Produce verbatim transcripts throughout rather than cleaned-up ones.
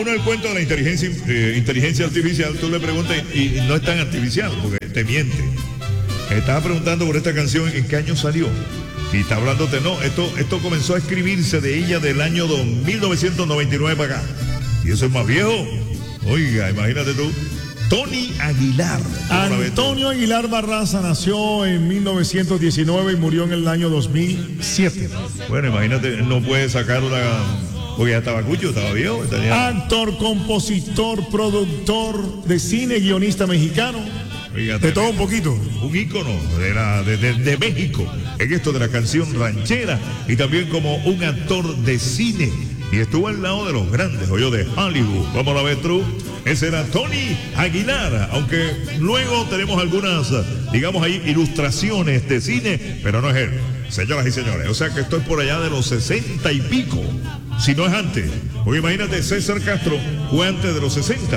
uno el cuento de la inteligencia, eh, inteligencia artificial, tú le preguntas y, y no es tan artificial, porque te miente. Estaba preguntando por esta canción, ¿en qué año salió? Y está hablándote, no, esto, esto comenzó a escribirse de ella del año mil novecientos noventa y nueve para acá. Y eso es más viejo. Oiga, imagínate tú. Tony Aguilar. Antonio Aguilar Barraza nació en mil novecientos diecinueve y murió en el año dos mil siete. Bueno, imagínate, no puede sacar una... Porque ya estaba cucho, estaba viejo. Tenía... Actor, compositor, productor de cine, guionista mexicano. Oiga, de todo un poquito. Un ícono de, la, de, de, de México en esto de la canción ranchera y también como un actor de cine. Y estuvo al lado de los grandes, oye, de Hollywood. Vamos a ver, True. Ese era Tony Aguilar, aunque luego tenemos algunas, digamos ahí, ilustraciones de cine, pero no es él, señoras y señores. O sea que esto es por allá de los sesenta y pico, si no es antes. Porque imagínate, César Castro fue antes de los sesenta.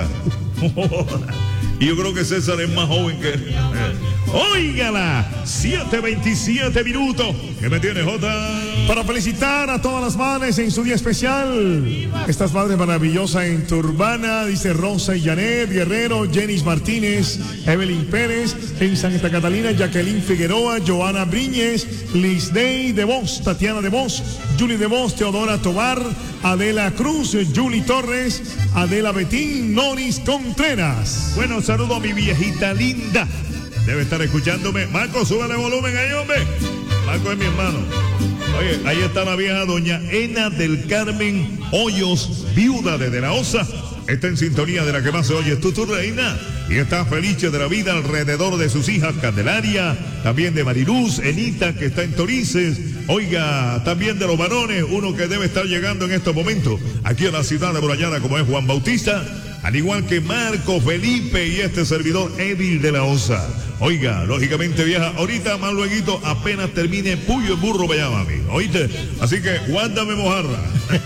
Y yo creo que César es más joven que él. Óigala, siete veintisiete minutos. ¿Qué me tiene, Jota? Para felicitar a todas las madres en su día especial. Estas madres maravillosas en Turbana, dice Rosa y Janet Guerrero, Jenis Martínez, Evelyn Pérez, en Santa Catalina, Jacqueline Figueroa, Joana Briñez, Lisney de Vos, Tatiana de Vos, Julie de Vos, Teodora Tobar, Adela Cruz, Julie Torres, Adela Betín, Noris Contreras. Bueno, saludo a mi viejita linda. Debe estar escuchándome. Marco, súbele volumen ahí, hombre. Marco es mi hermano. Oye, ahí está la vieja doña Ena del Carmen Hoyos, viuda de De la Osa. Está en sintonía de la que más se oye, es tu, tu reina. Y está feliz de la vida alrededor de sus hijas Candelaria, también de Mariluz, Enita, que está en Torices. Oiga, también de los varones, uno que debe estar llegando en estos momentos aquí a la ciudad de Burayana, como es Juan Bautista, al igual que Marco, Felipe y este servidor Edil de la Osa. Oiga, lógicamente vieja, ahorita más luego apenas termine Puyo en Burro para allá, mami, ¿oíste? Así que guárdame mojarra.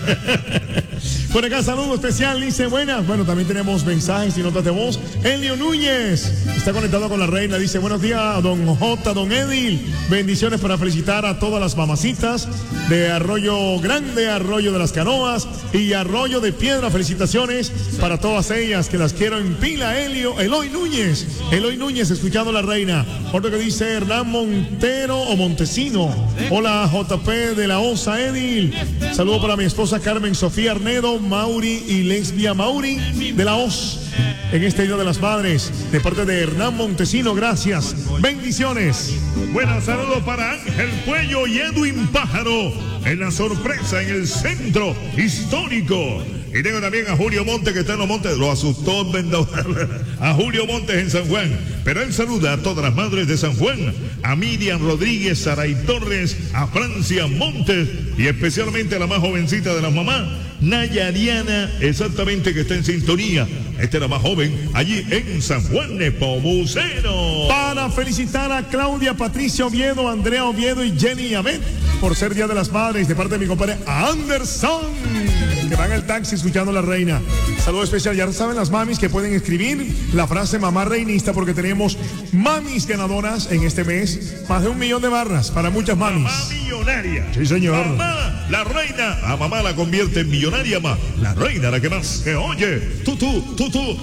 Por acá, saludo especial, dice buenas. Bueno, también tenemos mensajes y notas de voz. Elio Núñez está conectado con la reina, dice buenos días, don J, don Edil. Bendiciones para felicitar a todas las mamacitas de Arroyo Grande, Arroyo de las Canoas y Arroyo de Piedra. Felicitaciones para todas ellas, que las quiero en pila. Elio, Eloy Núñez, Eloy Núñez, escuchando a la reina. Otro que dice Hernán Montero o Montesino. Hola, J P de la Osa, Edil. Saludo para mi esposa Carmen Sofía Arnedo, Mauri y Lesbia Mauri de la O S en este Día de las Madres, de parte de Hernán Montesino. Gracias, bendiciones. Buenos saludos para Ángel Puello y Edwin Pájaro en la sorpresa en el centro histórico. Y tengo también a Julio Montes, que está en los montes, lo asustó en Vendaval, a Julio Montes en San Juan. Pero él saluda a todas las madres de San Juan, a Miriam Rodríguez, Saray Torres, a Francia Montes y especialmente a la más jovencita de las mamás, Nayariana, exactamente, que está en sintonía. Esta es la más joven, allí en San Juan Nepomuceno. Para felicitar a Claudia Patricia Oviedo, Andrea Oviedo y Jenny Abed por ser Día de las Madres, de parte de mi compadre Anderson, que va en el taxi escuchando a la reina. Saludo especial, ya saben las mamis que pueden escribir la frase mamá reinista, porque tenemos mamis ganadoras en este mes, más de un millón de barras para muchas mamis. Mamá millonaria. Sí, señor. Mamá, la reina, a mamá la convierte en millonaria más. La reina, la que más se oye. Tú, tú, tú, tú,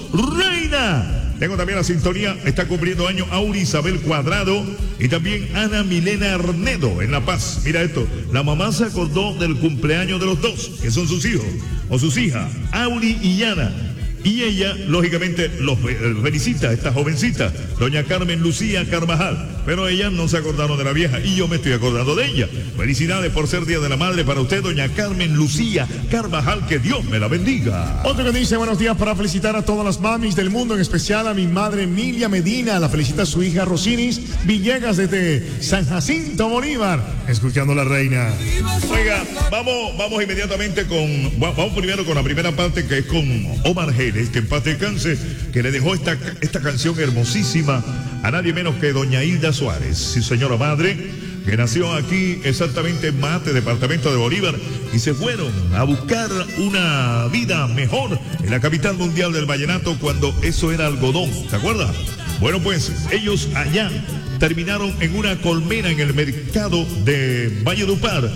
reina. Tengo también la sintonía, está cumpliendo año Auri Isabel Cuadrado y también Ana Milena Arnedo en La Paz. Mira esto, la mamá se acordó del cumpleaños de los dos, que son sus hijos o sus hijas, Auri y Ana. Y ella, lógicamente, los felicita, esta jovencita, doña Carmen Lucía Carvajal. Pero ellas no se acordaron de la vieja y yo me estoy acordando de ella. Felicidades por ser Día de la Madre para usted, doña Carmen Lucía Carvajal, que Dios me la bendiga. Otro que dice buenos días para felicitar a todas las mamis del mundo, en especial a mi madre Emilia Medina. La felicita a su hija Rosinis Villegas desde San Jacinto Bolívar, escuchando a la reina. Oiga, vamos, vamos inmediatamente con, vamos primero con la primera parte, que es con Omar G. Que en paz descanse, que le dejó esta, esta canción hermosísima a nadie menos que doña Hilda Suárez, sí señora madre, que nació aquí exactamente en Mate, departamento de Bolívar, y se fueron a buscar una vida mejor en la capital mundial del vallenato, cuando eso era algodón, ¿te acuerdas? Bueno, pues ellos allá terminaron en una colmena en el mercado de Valledupar,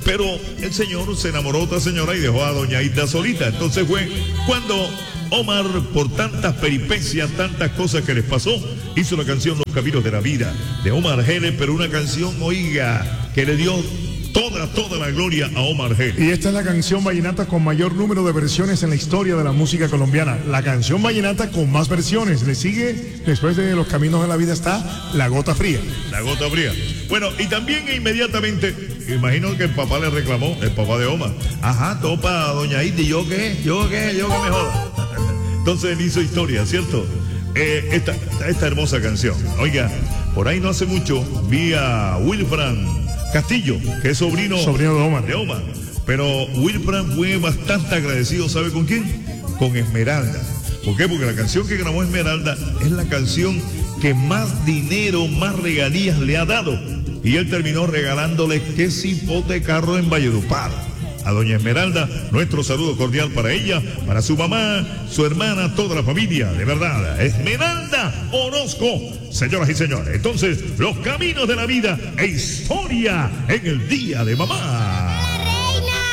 pero el señor se enamoró de otra señora y dejó a doña Ida solita. Entonces fue cuando Omar, por tantas peripecias, tantas cosas que les pasó, hizo la canción Los Caminos de la Vida, de Omar Geles, pero una canción, oiga, que le dio toda, toda la gloria a Omar Geles. Y esta es la canción vallenata con mayor número de versiones en la historia de la música colombiana. La canción vallenata con más versiones. Le sigue, después de Los Caminos de la Vida, está La Gota Fría. La Gota Fría. Bueno, y también inmediatamente, imagino que el papá le reclamó, el papá de Omar, ajá, topa a doña Ida, ¿y yo qué? ¿Yo qué? ¿Yo qué me joda? Entonces él hizo historia, ¿cierto? Eh, esta, esta hermosa canción. Oiga, por ahí no hace mucho vi a Wilfran Castillo, que es sobrino, sobrino de Omar. de Omar. Pero Wilfran fue bastante agradecido, ¿sabe con quién? Con Esmeralda. ¿Por qué? Porque la canción que grabó Esmeralda es la canción que más dinero, más regalías le ha dado. Y él terminó regalándole que cipote carro en Valledupar. A doña Esmeralda, nuestro saludo cordial para ella, para su mamá, su hermana, toda la familia, de verdad. Esmeralda Orozco, señoras y señores. Entonces, Los Caminos de la Vida e historia en el Día de Mamá.